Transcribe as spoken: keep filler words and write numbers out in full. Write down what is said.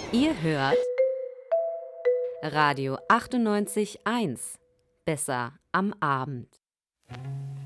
Ihr hört Radio achtundneunzig Komma eins. Besser am Abend.